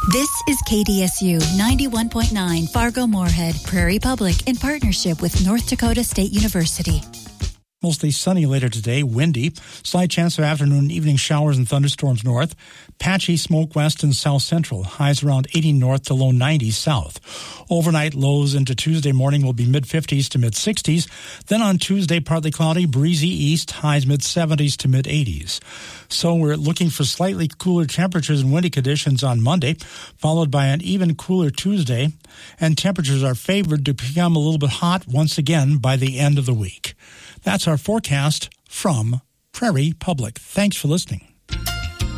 This is KDSU 91.9 Fargo-Moorhead, Prairie Public, in partnership with North Dakota State University. Mostly sunny later today, windy, slight chance of afternoon and evening showers and thunderstorms north, patchy smoke west and south central, highs around 80 north to low 90s south. Overnight lows into Tuesday morning will be mid-50s to mid-60s. Then on Tuesday, partly cloudy, breezy east, highs mid-70s to mid-80s. So we're looking for slightly cooler temperatures and windy conditions on Monday, followed by an even cooler Tuesday, and temperatures are favored to become a little bit hot once again by the end of the week. That's our forecast from Prairie Public. Thanks for listening.